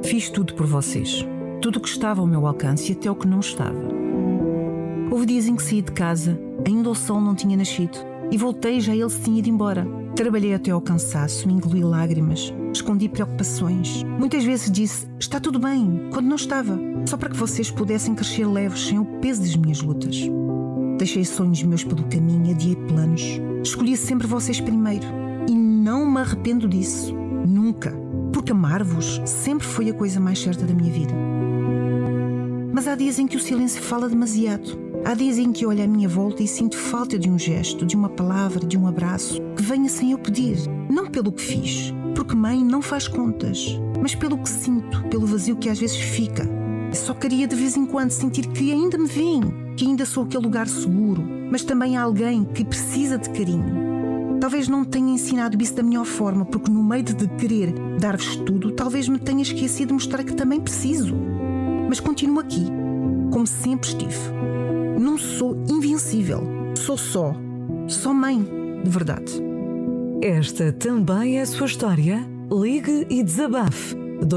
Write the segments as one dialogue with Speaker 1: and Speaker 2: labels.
Speaker 1: Fiz tudo por vocês. Tudo o que estava ao meu alcance e até o que não estava. Houve dias em que saí de casa, ainda o sol não tinha nascido, e voltei já ele se tinha ido embora. Trabalhei até ao cansaço, engoli lágrimas, escondi preocupações. Muitas vezes disse, está tudo bem, quando não estava, só para que vocês pudessem crescer leves sem o peso das minhas lutas. Deixei sonhos meus pelo caminho, adiei planos. Escolhi sempre vocês primeiro. E não me arrependo disso. Nunca. Porque amar-vos sempre foi a coisa mais certa da minha vida. Mas há dias em que o silêncio fala demasiado. Há dias em que olho à minha volta e sinto falta de um gesto, de uma palavra, de um abraço, que venha sem eu pedir. Não pelo que fiz, porque mãe não faz contas, mas pelo que sinto, pelo vazio que às vezes fica. Eu só queria de vez em quando sentir que ainda me veem, que ainda sou aquele lugar seguro, mas também há alguém que precisa de carinho. Talvez não tenha ensinado isso da melhor forma, porque no meio de querer dar-vos tudo, talvez me tenha esquecido de mostrar que também preciso. Mas continuo aqui, como sempre estive. Não sou invencível, sou só mãe, de verdade.
Speaker 2: Esta também é a sua história? Ligue e desabafe.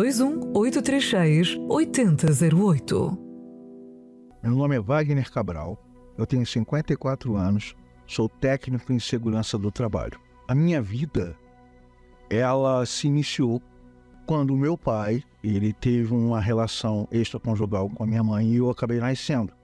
Speaker 2: 21-836-8008.
Speaker 3: Meu nome é Wagner Cabral, eu tenho 54 anos, sou técnico em segurança do trabalho. A minha vida, ela se iniciou quando o meu pai, ele teve uma relação extraconjugal com a minha mãe e eu acabei nascendo.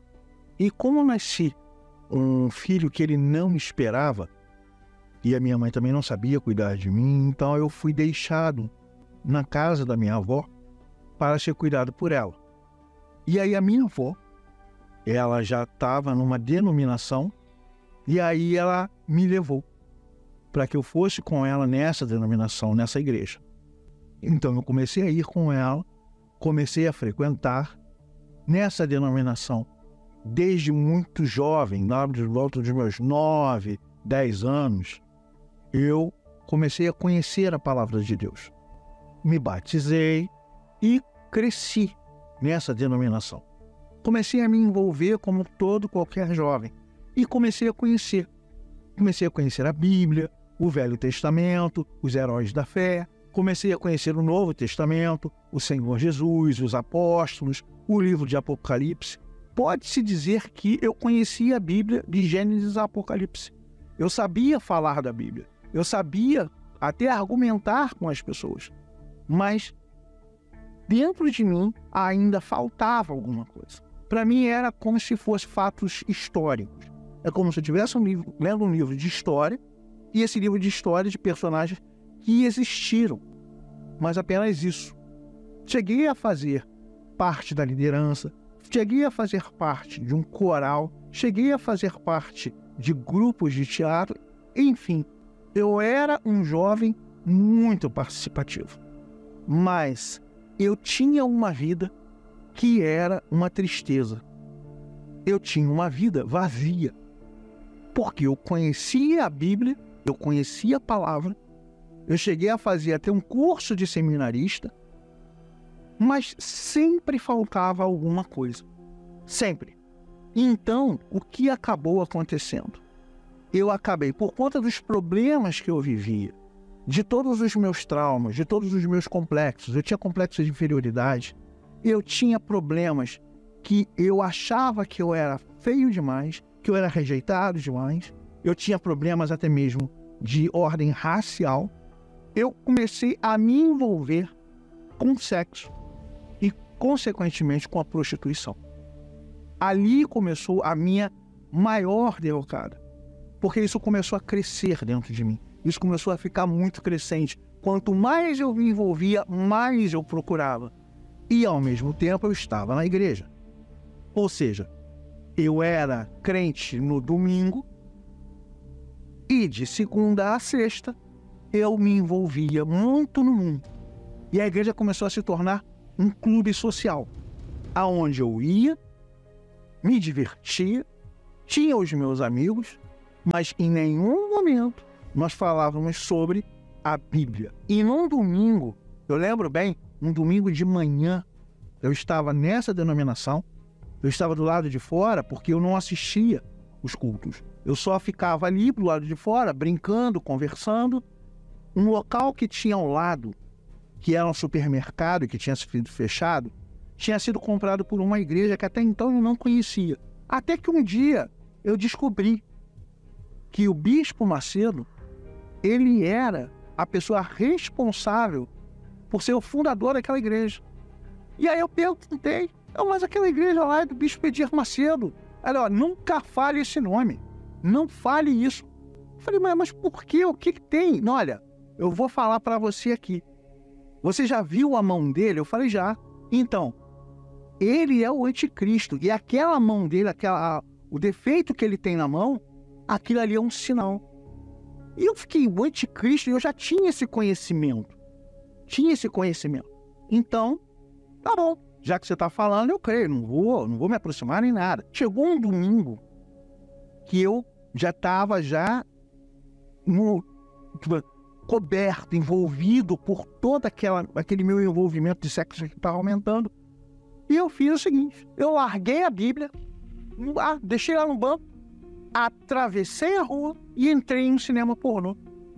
Speaker 3: E como eu nasci um filho que ele não esperava, e a minha mãe também não sabia cuidar de mim, então eu fui deixado na casa da minha avó para ser cuidado por ela. E aí a minha avó, ela já estava numa denominação, e aí ela me levou para que eu fosse com ela nessa denominação, nessa igreja. Então eu comecei a ir com ela, comecei a frequentar nessa denominação. Desde muito jovem, na volta dos meus 9, 10 anos, eu comecei a conhecer a palavra de Deus. Me batizei e cresci nessa denominação. Comecei a me envolver como todo qualquer jovem e comecei a conhecer. Comecei a conhecer a Bíblia, o Velho Testamento, os heróis da fé. Comecei a conhecer o Novo Testamento, o Senhor Jesus, os apóstolos, o livro de Apocalipse. Pode-se dizer que eu conhecia a Bíblia de Gênesis a Apocalipse. Eu sabia falar da Bíblia. Eu sabia até argumentar com as pessoas. Mas dentro de mim ainda faltava alguma coisa. Para mim era como se fossem fatos históricos. É como se eu estivesse lendo um livro de história e esse livro de história de personagens que existiram. Mas apenas isso. Cheguei a fazer parte da liderança, cheguei a fazer parte de um coral, cheguei a fazer parte de grupos de teatro, enfim, eu era um jovem muito participativo. Mas eu tinha uma vida que era uma tristeza. Eu tinha uma vida vazia. Porque eu conhecia a Bíblia, eu conhecia a palavra, eu cheguei a fazer até um curso de seminarista, mas sempre faltava alguma coisa. Sempre. Então, o que acabou acontecendo? Eu acabei, por conta dos problemas que eu vivia, de todos os meus traumas, de todos os meus complexos, eu tinha complexos de inferioridade, eu tinha problemas que eu achava que eu era feio demais, que eu era rejeitado demais, eu tinha problemas até mesmo de ordem racial. Eu comecei a me envolver com o sexo e, consequentemente, com a prostituição. Ali começou a minha maior derrocada, porque isso começou a crescer dentro de mim. Isso começou a ficar muito crescente. Quanto mais eu me envolvia, mais eu procurava. E, ao mesmo tempo, eu estava na igreja. Ou seja, eu era crente no domingo e, de segunda a sexta, eu me envolvia muito no mundo. E a igreja começou a se tornar um clube social, aonde eu ia, me divertia, tinha os meus amigos, mas em nenhum momento nós falávamos sobre a Bíblia. E num domingo, eu lembro bem, um domingo de manhã, eu estava nessa denominação, eu estava do lado de fora porque eu não assistia os cultos. Eu só ficava ali do lado de fora, brincando, conversando. Um local que tinha ao lado, que era um supermercado que tinha sido fechado, tinha sido comprado por uma igreja que até então eu não conhecia. Até que um dia eu descobri que o Bispo Macedo, ele era a pessoa responsável por ser o fundador daquela igreja. E aí eu perguntei, mas aquela igreja lá é do Bispo Edir Macedo. Olha, nunca fale esse nome, não fale isso. Eu falei, mas por quê? O que tem? Não, olha, eu vou falar para você aqui. Você já viu a mão dele? Eu falei, já. Então, ele é o anticristo. E aquela mão dele, o defeito que ele tem na mão, aquilo ali é um sinal. E eu fiquei, o anticristo, e eu já tinha esse conhecimento. Então, tá bom. Já que você está falando, eu creio. Não vou me aproximar nem nada. Chegou um domingo que eu já estava coberto, envolvido por todo aquele meu envolvimento de sexo que estava aumentando. E eu fiz o seguinte, eu larguei a Bíblia, deixei lá no banco, atravessei a rua e entrei em um cinema pornô.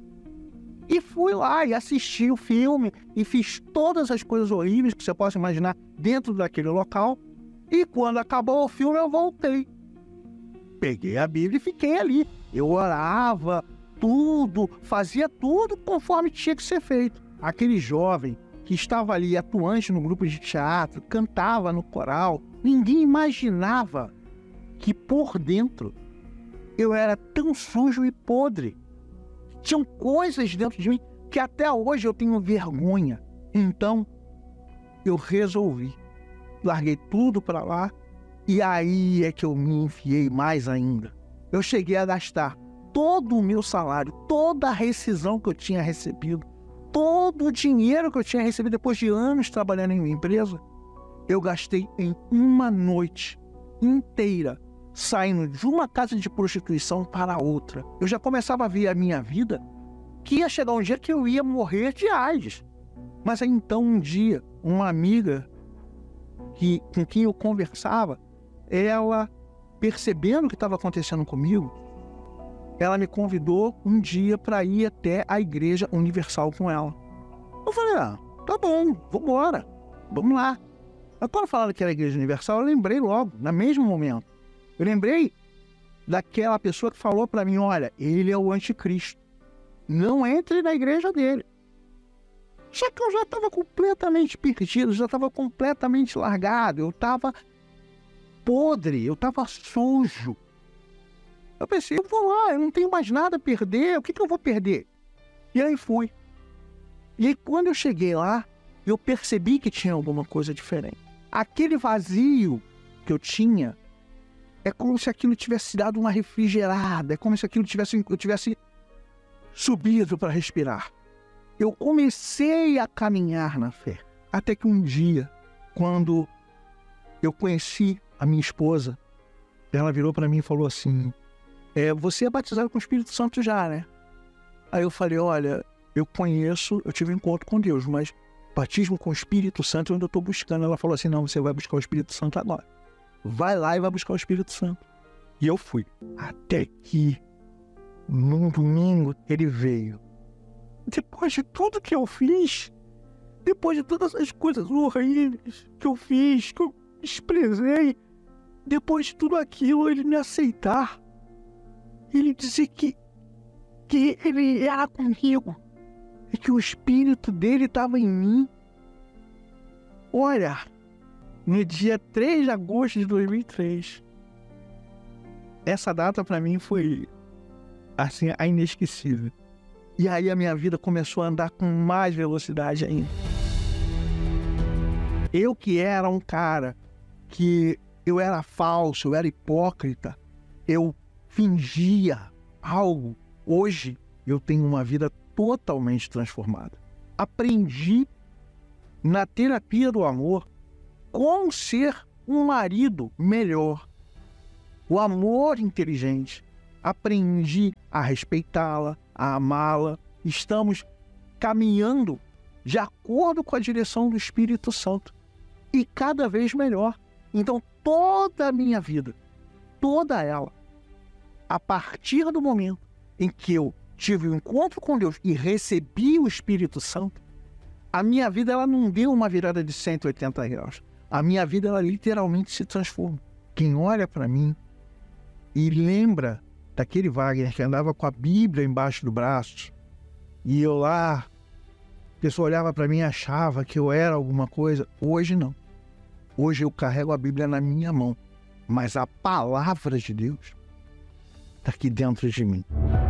Speaker 3: E fui lá e assisti o filme e fiz todas as coisas horríveis que você possa imaginar dentro daquele local. E quando acabou o filme, eu voltei. Peguei a Bíblia e fiquei ali. Eu orava, fazia tudo conforme tinha que ser feito. Aquele jovem que estava ali atuante no grupo de teatro, cantava no coral, ninguém imaginava que por dentro eu era tão sujo e podre. Tinham coisas dentro de mim que até hoje eu tenho vergonha. Então, eu resolvi. Larguei tudo para lá e aí é que eu me enfiei mais ainda. Eu cheguei a gastar todo o meu salário, toda a rescisão que eu tinha recebido, todo o dinheiro que eu tinha recebido depois de anos trabalhando em uma empresa, eu gastei em uma noite inteira saindo de uma casa de prostituição para outra. Eu já começava a ver a minha vida que ia chegar um dia que eu ia morrer de AIDS. Mas aí então um dia, uma amiga com quem eu conversava, ela, percebendo o que estava acontecendo comigo, ela me convidou um dia para ir até a Igreja Universal com ela. Eu falei, tá bom, vambora, vamos lá. Mas quando falaram que era a Igreja Universal, eu lembrei logo, no mesmo momento. Eu lembrei daquela pessoa que falou para mim, olha, ele é o anticristo. Não entre na igreja dele. Só que eu já estava completamente perdido, já estava completamente largado, eu estava podre, eu estava sujo. Eu pensei, eu vou lá, eu não tenho mais nada a perder, o que eu vou perder? E aí fui. E aí quando eu cheguei lá, eu percebi que tinha alguma coisa diferente. Aquele vazio que eu tinha, é como se aquilo tivesse dado uma refrigerada, é como se aquilo eu tivesse subido para respirar. Eu comecei a caminhar na fé. Até que um dia, quando eu conheci a minha esposa, ela virou para mim e falou assim, você é batizado com o Espírito Santo já, né? Aí eu falei, olha, eu conheço, eu tive um encontro com Deus, mas batismo com o Espírito Santo eu ainda estou buscando. Ela falou assim, não, você vai buscar o Espírito Santo agora. Vai lá e vai buscar o Espírito Santo. E eu fui. Até que, num domingo, ele veio. Depois de tudo que eu fiz, depois de todas as coisas horríveis que eu fiz, que eu desprezei, depois de tudo aquilo, ele me aceitar. Ele dizer que ele era comigo e que o Espírito dele estava em mim. Olha, no dia 3 de agosto de 2003, essa data para mim foi assim, a inesquecível. E aí a minha vida começou a andar com mais velocidade ainda. Eu que era um cara que eu era falso, eu era hipócrita, eu fingia algo. Hoje eu tenho uma vida totalmente transformada. Aprendi na terapia do amor como ser um marido melhor. O amor inteligente. Aprendi a respeitá-la, a amá-la. Estamos caminhando de acordo com a direção do Espírito Santo. E cada vez melhor. Então, toda a minha vida, toda ela, a partir do momento em que eu tive um encontro com Deus e recebi o Espírito Santo, A minha vida, ela não deu uma virada de 180 graus. A minha vida, ela literalmente se transforma. Quem olha para mim e lembra daquele Wagner que andava com a Bíblia embaixo do braço, e eu lá, a pessoa olhava para mim e achava que eu era alguma coisa. Hoje não. Hoje eu carrego a Bíblia na minha mão, mas a palavra de Deus está aqui dentro de mim.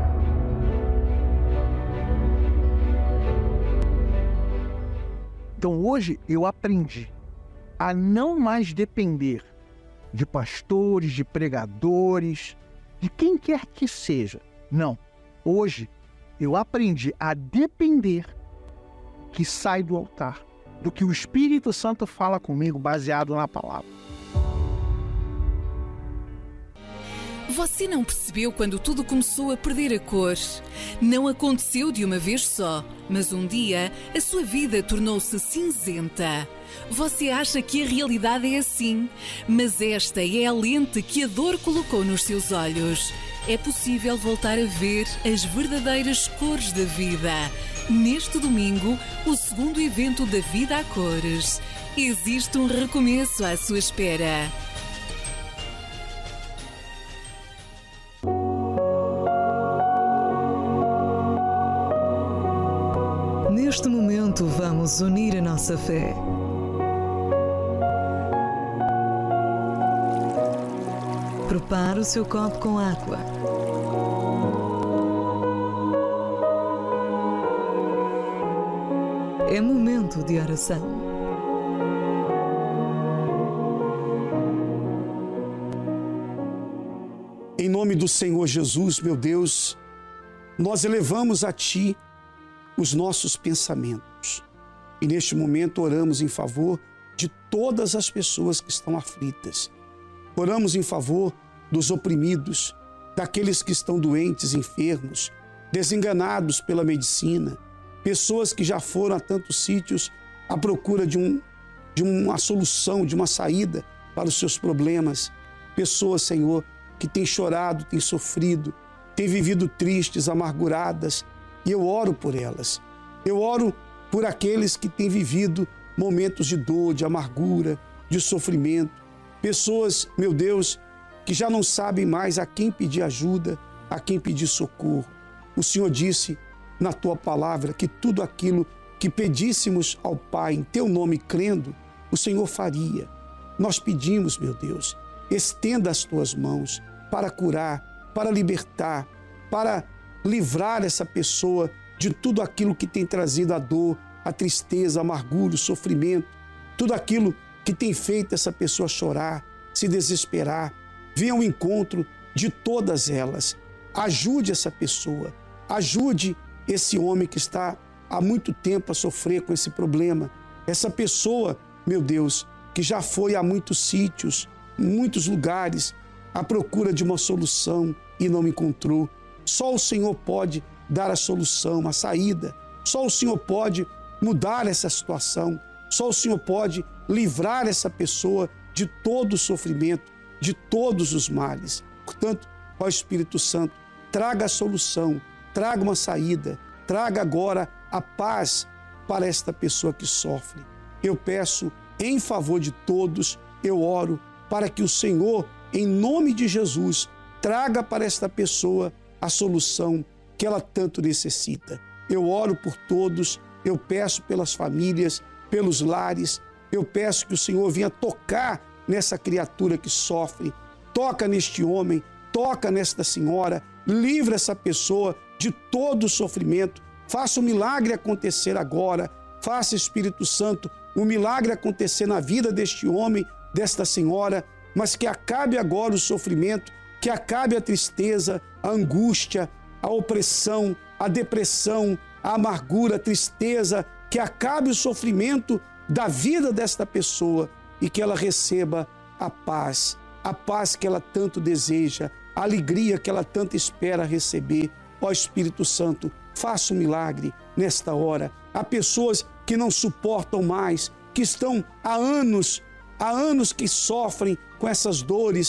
Speaker 3: Então hoje eu aprendi a não mais depender de pastores, de pregadores, de quem quer que seja. Não. Hoje eu aprendi a depender que sai do altar, do que o Espírito Santo fala comigo baseado na palavra.
Speaker 4: Você não percebeu quando tudo começou a perder a cor? Não aconteceu de uma vez só, mas um dia a sua vida tornou-se cinzenta. Você acha que a realidade é assim, mas esta é a lente que a dor colocou nos seus olhos. É possível voltar a ver as verdadeiras cores da vida. Neste domingo, o segundo evento da Vida a Cores. Existe um recomeço à sua espera.
Speaker 2: Neste momento, vamos unir a nossa fé. Prepare o seu copo com água. É momento de oração.
Speaker 5: Em nome do Senhor Jesus, meu Deus, nós elevamos a Ti os nossos pensamentos. E neste momento oramos em favor de todas as pessoas que estão aflitas. Oramos em favor dos oprimidos, daqueles que estão doentes, enfermos, desenganados pela medicina, pessoas que já foram a tantos sítios à procura de uma solução, de uma saída para os seus problemas. Pessoas, Senhor, que têm chorado, têm sofrido, têm vivido tristes, amarguradas, e eu oro por elas. Eu oro por aqueles que têm vivido momentos de dor, de amargura, de sofrimento. Pessoas, meu Deus, que já não sabem mais a quem pedir ajuda, a quem pedir socorro. O Senhor disse na Tua palavra que tudo aquilo que pedíssemos ao Pai em Teu nome crendo, o Senhor faria. Nós pedimos, meu Deus, estenda as Tuas mãos para curar, para libertar, para livrar essa pessoa de tudo aquilo que tem trazido a dor, a tristeza, a amargura, o sofrimento, tudo aquilo que tem feito essa pessoa chorar, se desesperar. Venha ao encontro de todas elas. Ajude essa pessoa, ajude esse homem que está há muito tempo a sofrer com esse problema. Essa pessoa, meu Deus, que já foi a muitos sítios, muitos lugares, à procura de uma solução e não encontrou. Só o Senhor pode dar a solução, a saída. Só o Senhor pode mudar essa situação. Só o Senhor pode livrar essa pessoa de todo o sofrimento, de todos os males. Portanto, ó Espírito Santo, traga a solução, traga uma saída, traga agora a paz para esta pessoa que sofre. Eu peço em favor de todos, eu oro para que o Senhor, em nome de Jesus, traga para esta pessoa a solução que ela tanto necessita. Eu oro por todos, eu peço pelas famílias, pelos lares, eu peço que o Senhor venha tocar nessa criatura que sofre, toca neste homem, toca nesta senhora, livra essa pessoa de todo o sofrimento, faça o milagre acontecer agora, faça, Espírito Santo, o milagre acontecer na vida deste homem, desta senhora, mas que acabe agora o sofrimento, que acabe a tristeza, a angústia, a opressão, a depressão, a amargura, a tristeza, que acabe o sofrimento da vida desta pessoa e que ela receba a paz que ela tanto deseja, a alegria que ela tanto espera receber. Ó Espírito Santo, faça um milagre nesta hora. Há pessoas que não suportam mais, que estão há anos que sofrem com essas dores,